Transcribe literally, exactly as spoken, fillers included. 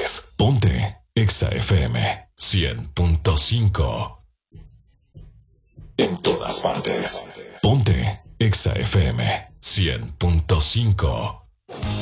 partes. Ponte Exa F M cien punto cinco. En todas partes. Ponte Exa F M cien punto cinco.